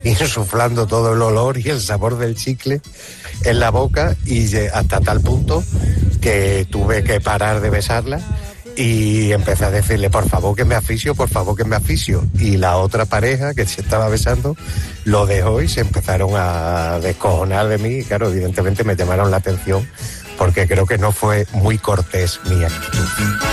insuflando todo el olor y el sabor del chicle en la boca, y hasta tal punto que tuve que parar de besarla y empecé a decirle, por favor que me asfixio, por favor que me asfixio. Y la otra pareja que se estaba besando lo dejó y se empezaron a descojonar de mí. Claro, evidentemente me llamaron la atención porque creo que no fue muy cortés mi actitud.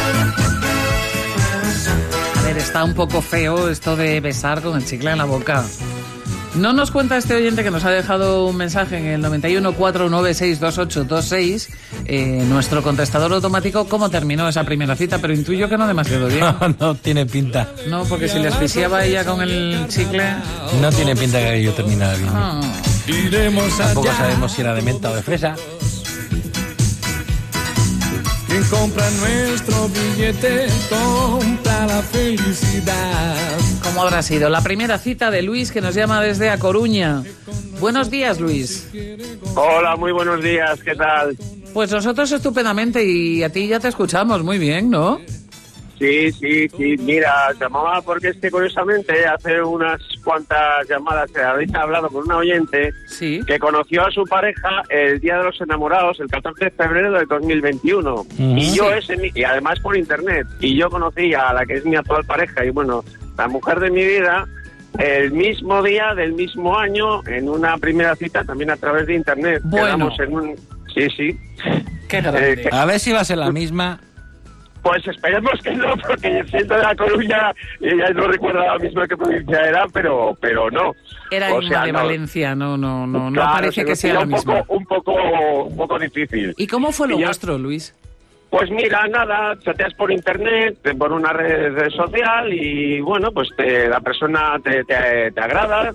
A ver, está un poco feo esto de besar con el chicle en la boca. No nos cuenta este oyente que nos ha dejado un mensaje en el 914962826, nuestro contestador automático, cómo terminó esa primera cita, pero intuyo que no demasiado bien. No tiene pinta. No, porque si le asfixiaba ella con el chicle... No tiene pinta que yo terminara bien. Tampoco sabemos si era de menta o de fresa. Quien compra nuestro billete, compra la felicidad. ¿Cómo habrá sido la primera cita de Luis, que nos llama desde A Coruña? Buenos días, Luis. Hola, muy buenos días, ¿qué tal? Pues nosotros estupendamente, y a ti ya te escuchamos muy bien, ¿no? Sí, mira, llamaba porque curiosamente hace unas cuantas llamadas habéis hablado con una oyente que conoció a su pareja el Día de los Enamorados, el 14 de febrero del 2021. Y yo y además por internet, y yo conocí a la que es mi actual pareja, y bueno, la mujer de mi vida, el mismo día del mismo año, en una primera cita también a través de internet. Bueno. Quedamos en un... Sí. Qué grande. A ver si va a ser la misma. Pues esperemos que no, porque siendo de La Coruña, ella no recuerda la misma que provincia era, pero no. Era de Valencia, no claro, parece que sea la misma. Un poco difícil. ¿Y cómo fue lo vuestro, Luis? Pues mira, nada, chateas por internet, por una red social, y bueno, pues la persona te agrada,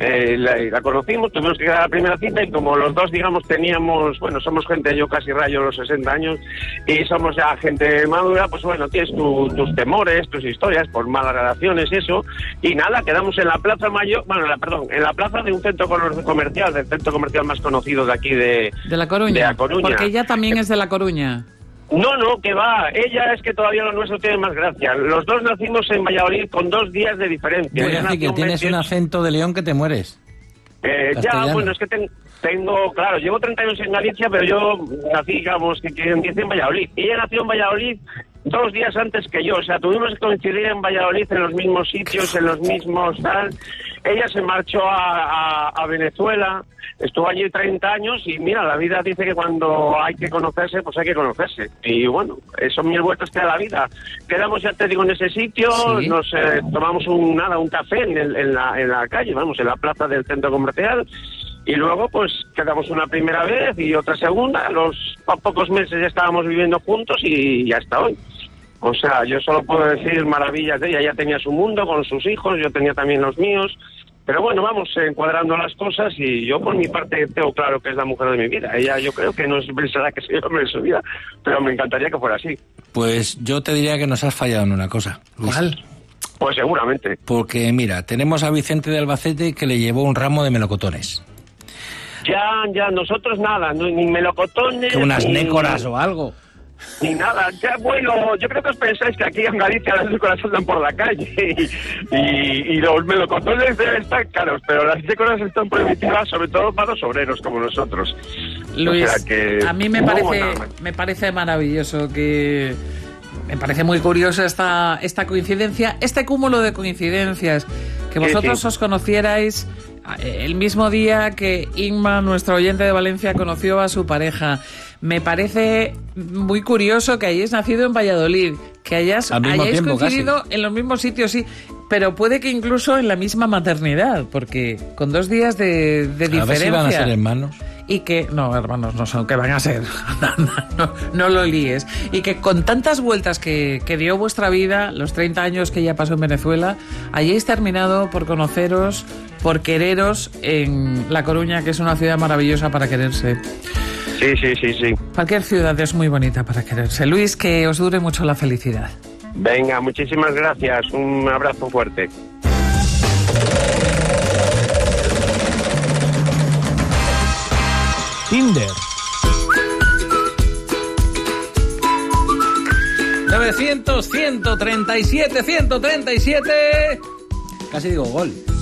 la conocimos, tuvimos que ir a la primera cita, y como los dos, digamos, somos gente, yo casi rayo los 60 años, y somos ya gente madura, pues bueno, tienes tus temores, tus historias por malas relaciones y eso, y nada, quedamos en la Plaza Mayor, en la plaza de un centro comercial, del centro comercial más conocido de aquí de La Coruña. De La Coruña. Porque ella también es de La Coruña. No, que va. Ella es que todavía lo nuestro tiene más gracia. Los dos nacimos en Valladolid con 2 días de diferencia. Voy a decir que tienes un acento de León que te mueres. Ya, bueno, es que tengo, claro, llevo 30 años en Galicia, pero yo nací, digamos, que empiece en Valladolid. Y ella nació en Valladolid 2 días antes que yo. O sea, tuvimos que coincidir en Valladolid, en los mismos sitios, en los mismos tal. Ella se marchó a Venezuela, estuvo allí 30 años, y mira, la vida dice que cuando hay que conocerse, pues hay que conocerse. Y bueno, son 1000 vueltas que da la vida. Quedamos, ya te digo, en ese sitio, ¿sí? Nos tomamos un café en la calle, en la plaza del centro comercial, y luego pues quedamos una primera vez y otra segunda. A los pocos meses ya estábamos viviendo juntos y hasta hoy. O sea, yo solo puedo decir maravillas de ella. Ella tenía su mundo con sus hijos, yo tenía también los míos. Pero bueno, vamos encuadrando las cosas, y yo por mi parte tengo claro que es la mujer de mi vida. Ella, yo creo que no pensará que soy el hombre de su vida, pero me encantaría que fuera así. Pues yo te diría que nos has fallado en una cosa, Luis. ¿Cuál? Pues seguramente. Porque mira, tenemos a Vicente de Albacete que le llevó un ramo de melocotones. Ya, nosotros nada, ni melocotones... Que unas nécoras o algo. Ni nada, ya bueno, yo creo que os pensáis que aquí en Galicia las nécoras andan por la calle y los melocotones deben estar caros, pero las nécoras están prohibidas, sobre todo para los obreros como nosotros. Luis, o sea que, a mí me parece maravilloso, que me parece muy curioso esta coincidencia, este cúmulo de coincidencias, que vosotros os conocierais el mismo día que Inma, nuestro oyente de Valencia, conoció a su pareja. Me parece muy curioso que hayáis nacido en Valladolid, que hayáis coincidido casi en los mismos sitios, sí, pero puede que incluso en la misma maternidad, porque con 2 días de diferencia. A ver si van a ser hermanos. Y que, no, hermanos no son, que van a ser, no lo líes. Y que con tantas vueltas que dio vuestra vida, los 30 años que ya pasó en Venezuela, hayáis terminado por conoceros, por quereros en La Coruña, que es una ciudad maravillosa para quererse. Sí. Cualquier ciudad es muy bonita para quererse. Luis, que os dure mucho la felicidad. Venga, muchísimas gracias. Un abrazo fuerte. Tinder. 900, 137, 137. Casi digo gol.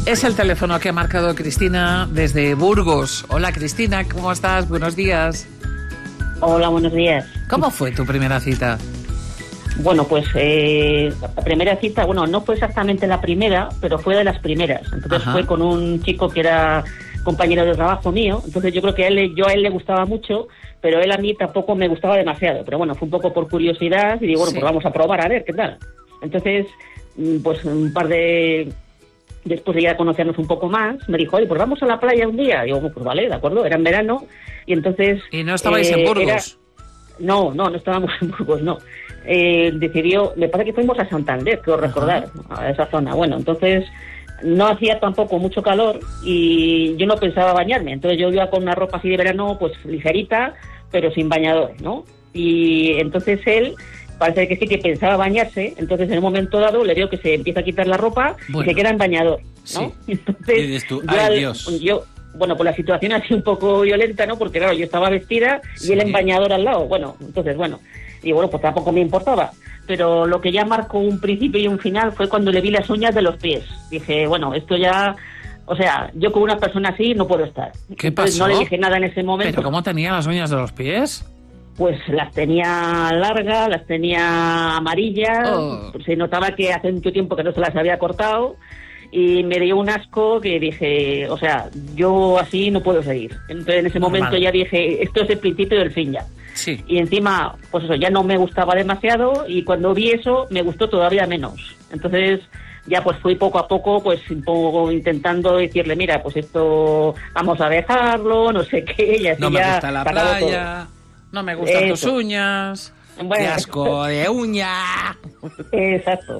Es el teléfono que ha marcado Cristina desde Burgos. Hola Cristina, ¿cómo estás? Buenos días. Hola, buenos días. ¿Cómo fue tu primera cita? Bueno, pues la primera cita, bueno, no fue exactamente la primera, pero fue de las primeras. Entonces fue con un chico que era compañero de trabajo mío. Entonces yo creo que yo a él le gustaba mucho, pero él a mí tampoco me gustaba demasiado. Pero bueno, fue un poco por curiosidad y digo, bueno, pues vamos a probar a ver qué tal. Entonces, pues un par de... Después de ya conocernos un poco más, me dijo, oye, pues vamos a la playa un día. Y digo, pues vale, de acuerdo, era en verano. Y entonces... ¿Y no estabais en Burgos? No estábamos en Burgos, no. Decidió, me parece que fuimos a Santander, creo recordar, a esa zona. Bueno, entonces no hacía tampoco mucho calor y yo no pensaba bañarme. Entonces yo iba con una ropa así de verano, pues ligerita, pero sin bañador, ¿no? Y entonces él... Parece que sí que pensaba bañarse, entonces en un momento dado le veo que se empieza a quitar la ropa y se queda en bañador, ¿no? Sí. Entonces, Y dices tú, ¡ay, Dios! Bueno, pues la situación ha sido un poco violenta, ¿no? Porque claro, yo estaba vestida y él en bañador al lado. Bueno, entonces, y bueno, pues tampoco me importaba. Pero lo que ya marcó un principio y un final fue cuando le vi las uñas de los pies. Dije, bueno, esto ya... O sea, yo con una persona así no puedo estar. ¿Qué Entonces, pasó? No le dije nada en ese momento. ¿Pero cómo tenía las uñas de los pies? Pues las tenía largas, las tenía amarillas, se notaba que hace mucho tiempo que no se las había cortado y me dio un asco que dije, o sea, yo así no puedo seguir. Entonces en ese momento ya dije, esto es el principio del fin ya. Sí. Y encima, pues eso, ya no me gustaba demasiado y cuando vi eso me gustó todavía menos. Entonces ya pues fui poco a poco pues un poco intentando decirle, mira, pues esto vamos a dejarlo, no sé qué, y así no me ya gusta la playa. No me gustan tus uñas. Bueno, ¡Qué asco de uña! Exacto.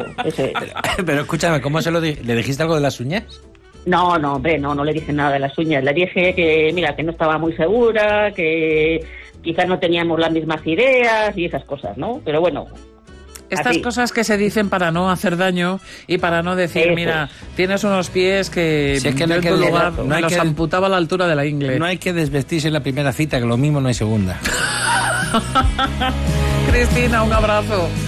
Pero escúchame, ¿cómo le dijiste algo de las uñas? No, hombre, no le dije nada de las uñas. Le dije que, mira, que no estaba muy segura, que quizás no teníamos las mismas ideas y esas cosas, ¿no? Pero bueno... Estas así. cosas que se dicen para no hacer daño y para no decir, mira, tienes unos pies que, si es que no hay que lugar me los amputaba a la altura de la ingle. No hay que desvestirse en la primera cita, que lo mismo no hay segunda. Cristina, un abrazo.